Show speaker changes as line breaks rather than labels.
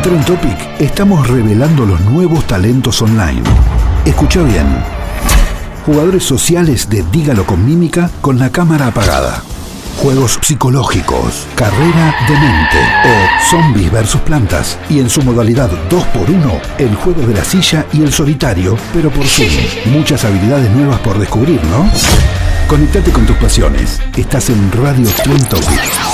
En Trend Topic estamos revelando los nuevos talentos online. Escucha bien. Jugadores sociales de Dígalo con Mímica con la cámara apagada. Juegos psicológicos, carrera de mente o zombies versus plantas. Y en su modalidad 2x1, el juego de la silla y el solitario, pero por Zoom. Muchas habilidades nuevas por descubrir, ¿no? Conectate con tus pasiones. Estás en Radio Trend Topic.